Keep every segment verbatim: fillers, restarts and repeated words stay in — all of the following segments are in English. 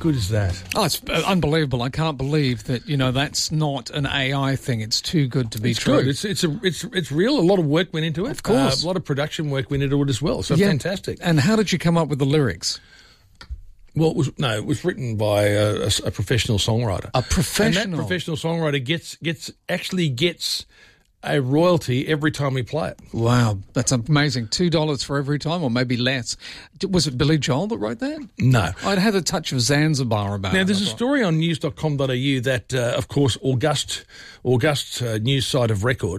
good is that? Oh, it's uh, unbelievable. I can't believe that, you know, that's not an A I thing. It's too good to be It's true. good. It's it's a, it's it's real. A lot of work went into it. Of course. Uh, a lot of production work went into it as well. So Yeah. fantastic. And how did you come up with the lyrics? Well, it was no, it was written by a, a, a professional songwriter. A professional? And that professional songwriter gets gets actually gets a royalty every time we play it. Wow, that's amazing. Two dollars for every time, or maybe less. D- Was it Billy Joel that wrote that? No. I'd had a touch of Zanzibar about it. Now, there's I a thought. story on news dot com dot a u that, uh, of course, August, August uh, news site of record,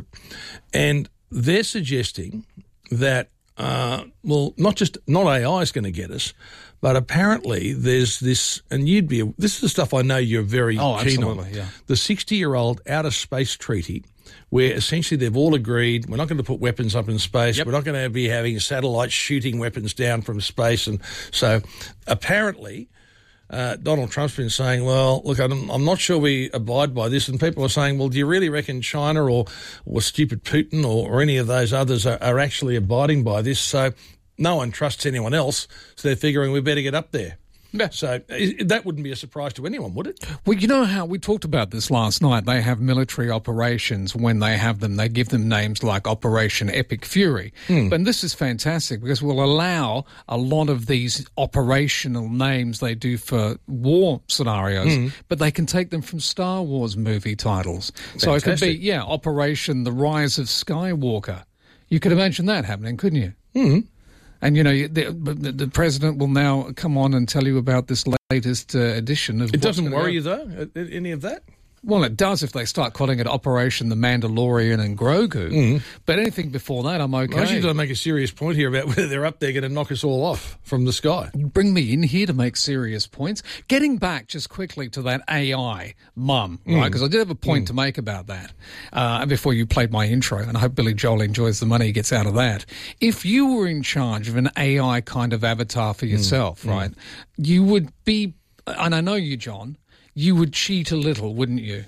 and they're suggesting that, uh, well, not just, not A I is going to get us, but apparently there's this, and you'd be, this is the stuff I know you're very Oh, keen on. absolutely, yeah. The sixty-year-old Outer Space Treaty, where essentially they've all agreed we're not going to put weapons up in space, Yep. we're not going to be having satellites shooting weapons down from space. And so apparently uh, Donald Trump's been saying, well, look, I'm, I'm not sure we abide by this. And people are saying, well, do you really reckon China or, or stupid Putin or, or any of those others are, are actually abiding by this? So no one trusts anyone else, so they're figuring we better get up there. Yeah. So i- that wouldn't be a surprise to anyone, would it? Well, you know how we talked about this last night. They have military operations. When they have them, they give them names like Operation Epic Fury. Hmm. But this is fantastic because we'll allow a lot of these operational names they do for war scenarios, Hmm. but they can take them from Star Wars movie titles. So it could be, Fantastic. yeah, Operation The Rise of Skywalker. You could imagine that happening, couldn't you? Hmm. And, you know, the, the, the president will now come on and tell you about this latest uh, edition of It what's doesn't gonna worry go. you, though, a- any of that? Well, it does if they start calling it Operation The Mandalorian and Grogu. Mm. But anything before that, I'm okay. I actually got to make a serious point here about whether they're up there going to knock us all off from the sky. You bring me in here to make serious points. Getting back just quickly to that A I mum, Mm. right? Because I did have a point to make about that uh, before you played my intro, and I hope Billy Joel enjoys the money he gets out of that. If you were in charge of an A I kind of avatar for yourself, Mm. right, you would be, and I know you, John, you would cheat a little, wouldn't you?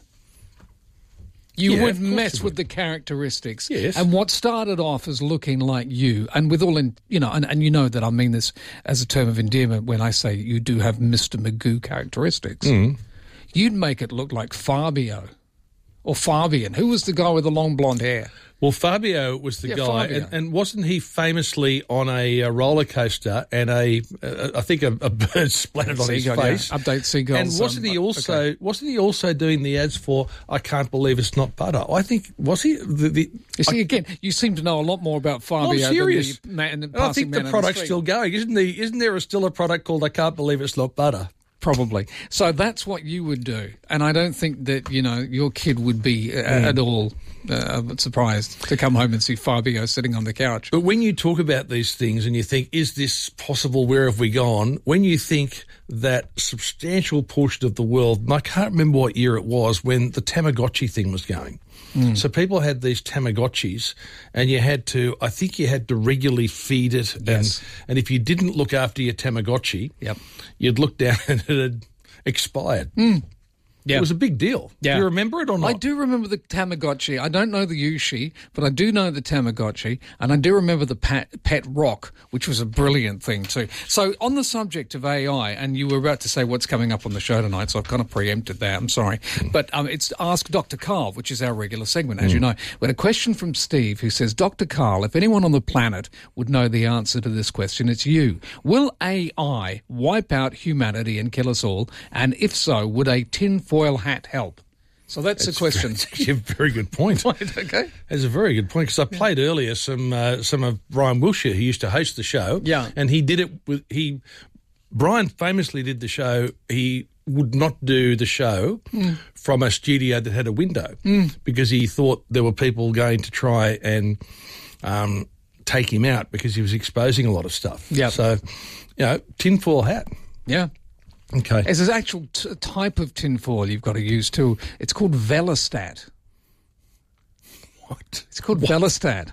You Yeah, would of course mess you with would. the characteristics. Yes. And what started off as looking like you, and with all, in, you know, and, and you know that I mean this as a term of endearment when I say you do have Mister Magoo characteristics, Mm. you'd make it look like Fabio or Fabian. Who was the guy with the long blonde hair? Well, Fabio was the Yeah, guy, Fabio. and, and wasn't he famously on a, uh roller coaster and a, uh, I think a, a bird splattered on his Seagull, yeah. face. Update Seagulls. And wasn't um, he also okay. wasn't he also doing the ads for I Can't Believe It's Not Butter? I think was he the, the You see, again, you seem to know a lot more about Fabio I'm serious. than the man, the and I passing think man the on product's street. still going, isn't the isn't there a, still a product called I Can't Believe It's Not Butter? Probably. So that's what you would do. And I don't think that, you know, your kid would be uh, at all uh, surprised to come home and see Fabio sitting on the couch. But when you talk about these things and you think, is this possible? Where have we gone? When you think that substantial portion of the world, and I can't remember what year it was, when the Tamagotchi thing was going. Mm. So people had these Tamagotchis and you had to, I think you had to regularly feed it. Yes. And, and if you didn't look after your Tamagotchi, Yep. you'd look down and it had expired. Mm. Yeah. It was a big deal. Yeah. Do you remember it or not? I do remember the Tamagotchi. I don't know the Yushi, but I do know the Tamagotchi, and I do remember the Pet, Pet Rock, which was a brilliant thing too. So on the subject of A I, and you were about to say what's coming up on the show tonight, so I've kind of preempted that. I'm sorry. But um, it's Ask Doctor Carl, which is our regular segment, as mm. you know. We had a question from Steve who says, Doctor Carl, if anyone on the planet would know the answer to this question, it's you. Will A I wipe out humanity and kill us all? And if so, would a tinfoil hat help? So that's, that's the question. That's actually a very good point. Right, okay. That's a very good point because I played yeah. earlier some uh, some of Brian Wilshire, who used to host the show. Yeah. And he did it with, he, Brian famously did the show, he would not do the show mm. from a studio that had a window mm. because he thought there were people going to try and um, take him out because he was exposing a lot of stuff. Yeah. So, you know, tinfoil hat. Yeah. Okay. There's an actual t- type of tinfoil you've got to use too. It's called Velostat. What? It's called what? Velostat.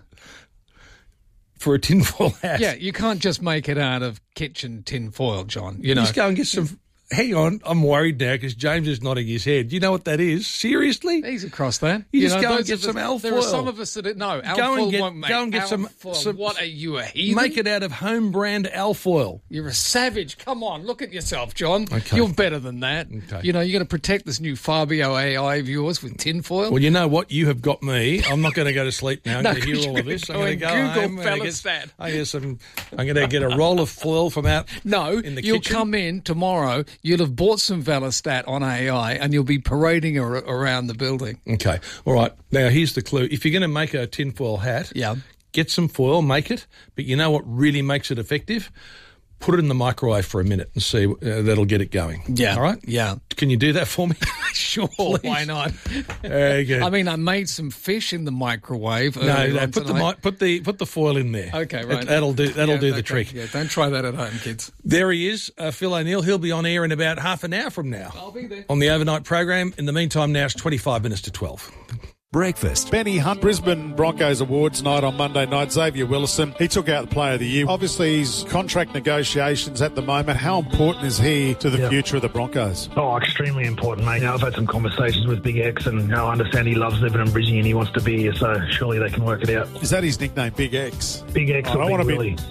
For a tinfoil hat? Yeah, you can't just make it out of kitchen tinfoil, John. You know, just go and get some hang on, I'm worried now because James is nodding his head. Do you know what that is? Seriously? He's across that. You, you just know, go and get some alfoil. There are some of us that no, alfoil go and get, won't make Go and get some, some. What are you, a heathen? Make it out of home brand alfoil. You're a savage. Come on, look at yourself, John. Okay. You're better than that. Okay. You know, you're going to protect this new Fabio A I of yours with tinfoil. Well, you know what? You have got me. I'm not going to go to sleep now. I'm no, going to hear all of this. I'm going to go Google home. I'm going to get some. I'm going to get a roll of foil from out. No, in the you'll kitchen. come in tomorrow. You'll have bought some Velastat on A I, and you'll be parading ar- around the building. Okay. All right. Now, here's the clue. If you're going to make a tinfoil hat, yeah. get some foil, make it. But you know what really makes it effective? Put it in the microwave for a minute and see. Uh, that'll get it going. Yeah. All right? Yeah. Can you do that for me? Sure. Please. Why not? Very good. I mean, I made some fish in the microwave. No, no put the mi- put the put the foil in there. Okay, right. It, that'll do. That'll yeah, do okay. the trick. Yeah, don't try that at home, kids. There he is, uh, Phil O'Neill. He'll be on air in about half an hour from now. I'll be there on the overnight program. In the meantime, now it's twenty-five minutes to twelve. Breakfast. Benny Hunt, Brisbane Broncos Awards night on Monday night. Xavier Willison, he took out the Player of the Year. Obviously, his contract negotiations at the moment. How important is he to the yep. future of the Broncos? Oh, extremely important, mate. You know, I've had some conversations with Big X, and you know, I understand he loves living in Brisbane and he wants to be here, so surely they can work it out. Is that his nickname, Big X? Big X I or don't Big want to Willie.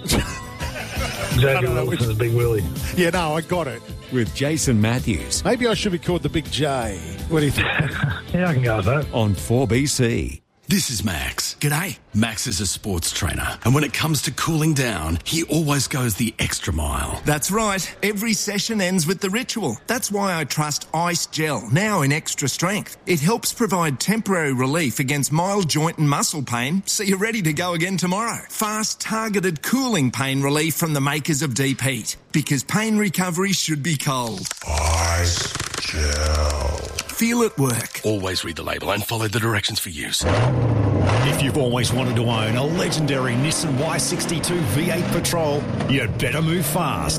be... Xavier Wilson's Big Willie. Yeah, no, I got it. With Jason Matthews. Maybe I should be called the Big J. What do you think? Yeah, I can go with that. On four B C. This is Max. G'day. Max is a sports trainer, and when it comes to cooling down, he always goes the extra mile. That's right. Every session ends with the ritual. That's why I trust Ice Gel, now in extra strength. It helps provide temporary relief against mild joint and muscle pain, so you're ready to go again tomorrow. Fast, targeted cooling pain relief from the makers of Deep Heat. Because pain recovery should be cold. Ice Gel. Feel it work. Always read the label and follow the directions for use. If you've always wanted to own a legendary Nissan Y sixty-two V eight Patrol, you'd better move fast.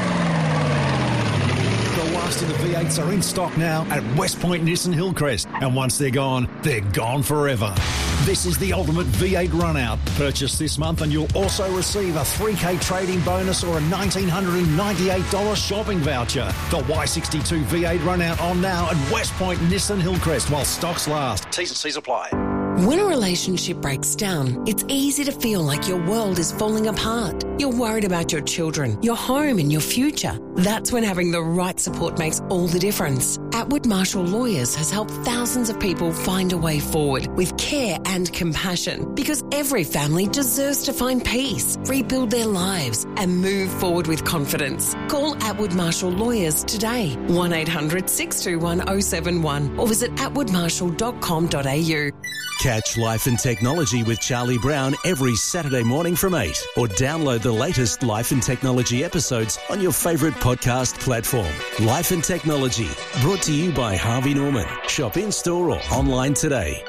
The last of the V eights are in stock now at West Point Nissan Hillcrest, and once they're gone, they're gone forever. This is the ultimate V eight run-out. Purchase this month and you'll also receive a three K trading bonus or a one thousand nine hundred ninety-eight dollars shopping voucher. The Y sixty-two V eight run-out on now at West Point Nissan Hillcrest while stocks last. T's and C's apply. When a relationship breaks down, it's easy to feel like your world is falling apart. You're worried about your children, your home and your future. That's when having the right support makes all the difference. Atwood Marshall Lawyers has helped thousands of people find a way forward with care and compassion, because every family deserves to find peace, rebuild their lives and move forward with confidence. Call Atwood Marshall Lawyers today, one eight hundred six two one oh seven one, or visit atwood marshall dot com dot a u. Catch Life and Technology with Charlie Brown every Saturday morning from eight, or download the latest Life and Technology episodes on your favourite podcast platform. Life and Technology, brought to you by Harvey Norman. Shop in-store or online today.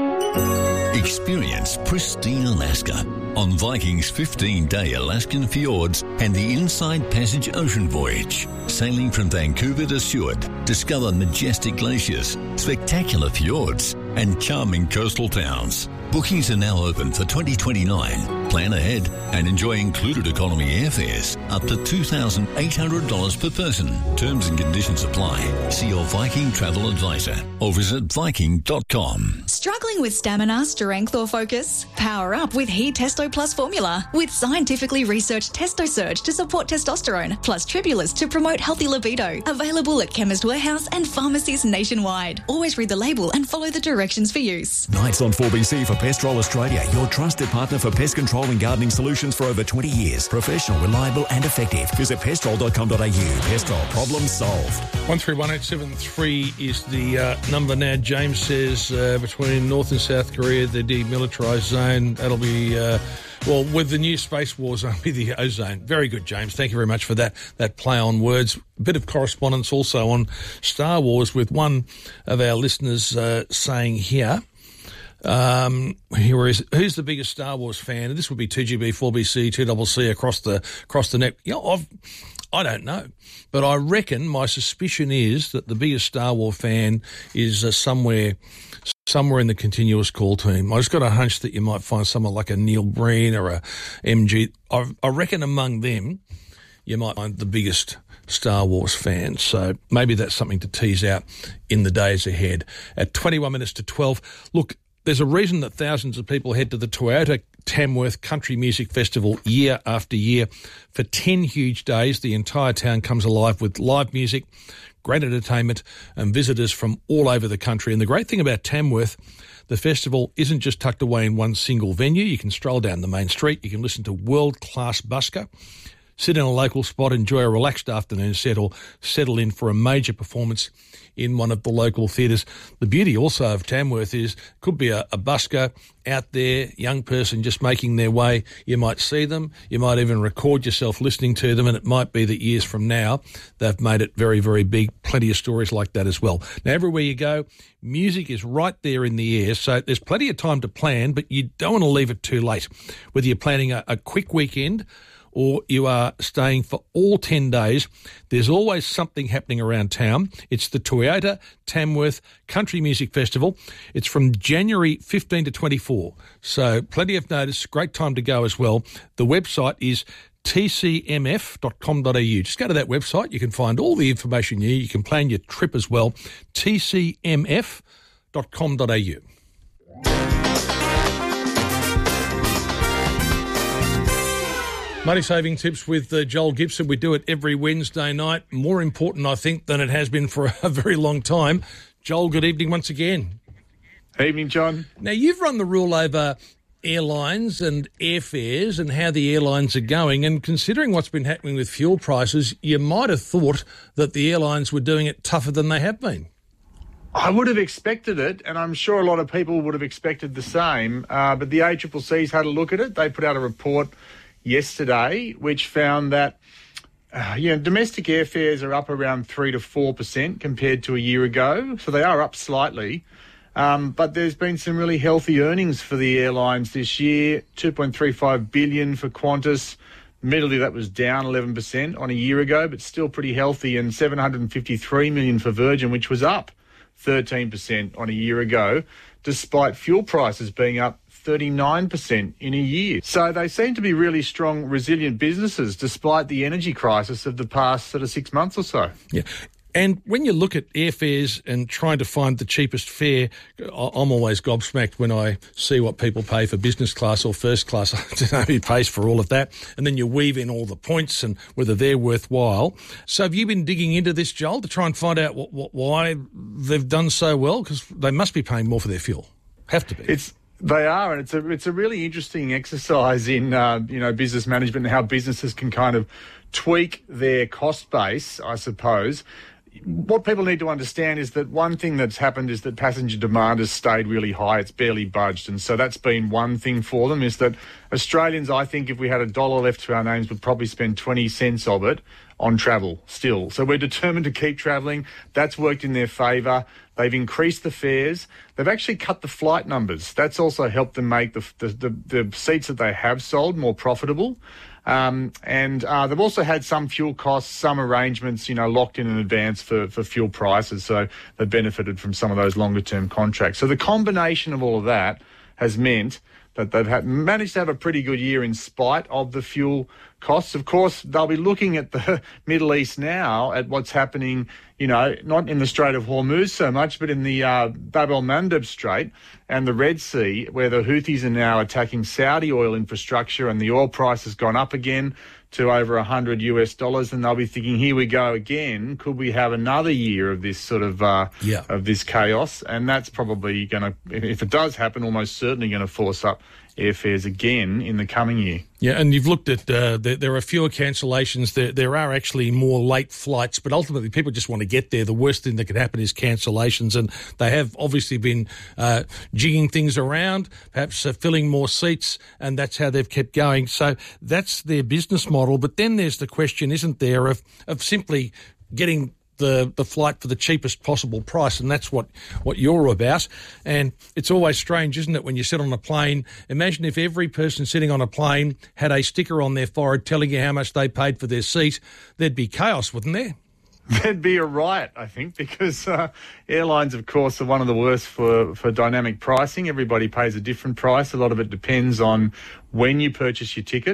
Experience pristine Alaska on Viking's fifteen-day Alaskan fjords and the Inside Passage ocean voyage. Sailing from Vancouver to Seward, discover majestic glaciers, spectacular fjords, and charming coastal towns. Bookings are now open for twenty twenty-nine. Plan ahead and enjoy included economy airfares up to two thousand eight hundred dollars per person. Terms and conditions apply. See your Viking travel advisor or visit viking dot com. Struggling with stamina, strength or focus? Power up with He Testo Plus formula. With scientifically researched Testo Surge to support testosterone, plus Tribulus to promote healthy libido. Available at Chemist Warehouse and pharmacies nationwide. Always read the label and follow the directions for use. Nights on four B C for Pestrol Australia, your trusted partner for pest control and gardening solutions for over twenty years. Professional, reliable and effective. Visit pestrol dot com dot a u. Pestrol, problem solved. one three one eight seven three is the uh, number now. James says uh, between North and South Korea, the demilitarised zone, that'll be... Uh, Well, with the new Space War Zone, be the ozone. Very good, James. Thank you very much for that that play on words. A bit of correspondence also on Star Wars with one of our listeners uh, saying here, um, here is, who's the biggest Star Wars fan? And this would be two G B, four B C, two C C across the across the net. You know, I've, I don't know. But I reckon, my suspicion is that the biggest Star Wars fan is uh, somewhere... somewhere in the continuous call team. I just got a hunch that you might find someone like a Neil Breen or a M G. I, I reckon among them you might find the biggest Star Wars fans. So maybe that's something to tease out in the days ahead. At twenty-one minutes to twelve, look, there's a reason that thousands of people head to the Toyota Tamworth Country Music Festival year after year. For ten huge days, the entire town comes alive with live music, great entertainment and visitors from all over the country. And the great thing about Tamworth, the festival isn't just tucked away in one single venue. You can stroll down the main street, you can listen to world-class busker, sit in a local spot, enjoy a relaxed afternoon set, or settle in for a major performance in one of the local theatres. The beauty also of Tamworth is could be a, a busker out there, young person just making their way. You might see them, you might even record yourself listening to them, and it might be that years from now they've made it very, very big. Plenty of stories like that as well. Now, everywhere you go, music is right there in the air, so there's plenty of time to plan, but you don't want to leave it too late. Whether you're planning a, a quick weekend or you are staying for all ten days, there's always something happening around town. It's the Toyota Tamworth Country Music Festival. It's from January fifteenth to twenty-four, so plenty of notice, great time to go as well. The website is t c m f dot com dot a u. Just go to that website, you can find all the information you need, you can plan your trip as well, t c m f dot com dot a u. Money saving tips with uh, Joel Gibson. We do it every Wednesday night. More important, I think, than it has been for a very long time. Joel, good evening once again. Evening, John. Now, you've run the rule over airlines and airfares and how the airlines are going. And considering what's been happening with fuel prices, you might have thought that the airlines were doing it tougher than they have been. I would have expected it, and I'm sure a lot of people would have expected the same. Uh, but the A C C C's had a look at it. They put out a report yesterday, which found that uh, you know, domestic airfares are up around three to four percent compared to a year ago, so they are up slightly. Um, but there's been some really healthy earnings for the airlines this year. two point three five billion dollars for Qantas. Admittedly, that was down eleven percent on a year ago, but still pretty healthy, and seven hundred fifty-three million dollars for Virgin, which was up thirteen percent on a year ago, despite fuel prices being up thirty-nine percent in a year. So they seem to be really strong, resilient businesses despite the energy crisis of the past sort of six months or so. Yeah. And when you look at airfares and trying to find the cheapest fare, I'm always gobsmacked when I see what people pay for business class or first class. I don't know who pays for all of that. And then you weave in all the points and whether they're worthwhile. So have you been digging into this, Joel, to try and find out what, what, why they've done so well? Because they must be paying more for their fuel. Have to be. It's They are, and it's a it's a really interesting exercise in uh, you know business management and how businesses can kind of tweak their cost base, I suppose. What people need to understand is that one thing that's happened is that passenger demand has stayed really high. It's barely budged. And so that's been one thing for them, is that Australians, I think, if we had a dollar left to our names, would probably spend twenty cents of it on travel still. So we're determined to keep travelling. That's worked in their favour. They've increased the fares. They've actually cut the flight numbers. That's also helped them make the the, the, the seats that they have sold more profitable. Um, and uh, they've also had some fuel costs, some arrangements, you know, locked in in advance for, for fuel prices. So they've benefited from some of those longer-term contracts. So the combination of all of that has meant that they've had, managed to have a pretty good year in spite of the fuel costs. Of course, they'll be looking at the Middle East now, at what's happening, you know, not in the Strait of Hormuz so much, but in the uh, Bab el-Mandeb Strait and the Red Sea, where the Houthis are now attacking Saudi oil infrastructure, and the oil price has gone up again to over one hundred US dollars, and they'll be thinking, here we go again. Could we have another year of this sort of uh, yeah. of this chaos? And that's probably going to, if it does happen, almost certainly going to force up airfares again in the coming year. Yeah, and you've looked at, uh, there, there are fewer cancellations. There, there are actually more late flights, but ultimately people just want to get there. The worst thing that could happen is cancellations, and they have obviously been uh, jigging things around, perhaps uh, filling more seats, and that's how they've kept going. So that's their business model. But then there's the question, isn't there, of, of simply getting the the flight for the cheapest possible price, and that's what, what you're about. And it's always strange, isn't it, when you sit on a plane. Imagine if every person sitting on a plane had a sticker on their forehead telling you how much they paid for their seat. There'd be chaos, wouldn't there? There'd be a riot, I think, because uh, airlines, of course, are one of the worst for, for dynamic pricing. Everybody pays a different price. A lot of it depends on when you purchase your ticket.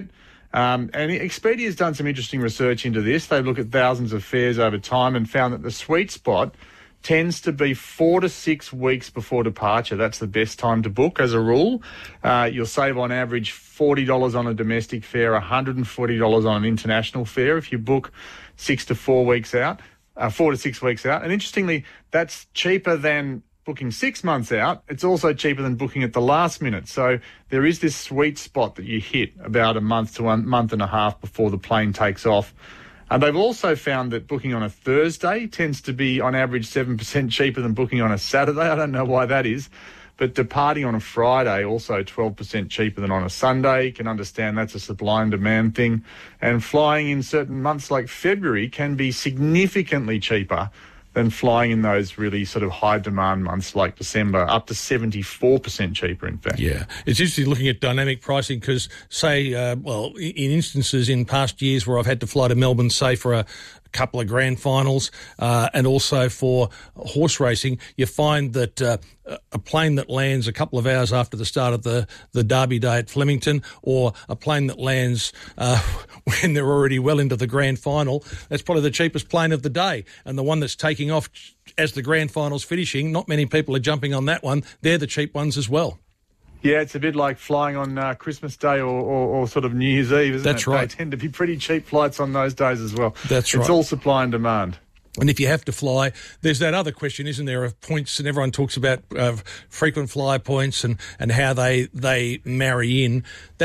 Um, and Expedia's done some interesting research into this. They've looked at thousands of fares over time and found that the sweet spot tends to be four to six weeks before departure. That's the best time to book as a rule. Uh, you'll save on average forty dollars on a domestic fare, one hundred forty dollars on an international fare if you book six to four weeks out, uh, four to six weeks out. And interestingly, that's cheaper than booking six months out. It's also cheaper than booking at the last minute. So there is this sweet spot that you hit about a month to a month and a half before the plane takes off. And they've also found that booking on a Thursday tends to be, on average, seven percent cheaper than booking on a Saturday. I don't know why that is. But departing on a Friday, also twelve percent cheaper than on a Sunday. You can understand that's a supply and demand thing. And flying in certain months like February can be significantly cheaper than flying in those really sort of high demand months like December, up to seventy-four percent cheaper, in fact. Yeah. It's interesting looking at dynamic pricing because, say, uh, well, in instances in past years where I've had to fly to Melbourne, say, for a couple of grand finals uh, and also for horse racing, you find that uh, a plane that lands a couple of hours after the start of the, the Derby Day at Flemington, or a plane that lands uh, when they're already well into the grand final, that's probably the cheapest plane of the day. And the one that's taking off as the grand final's finishing, not many people are jumping on that one. They're the cheap ones as well. Yeah, it's a bit like flying on uh, Christmas Day or, or, or sort of New Year's Eve, isn't That's it? right. They tend to be pretty cheap flights on those days as well. That's right. It's all supply and demand. And if you have to fly, there's that other question, isn't there, of points, and everyone talks about uh, frequent flyer points and, and how they, they marry in.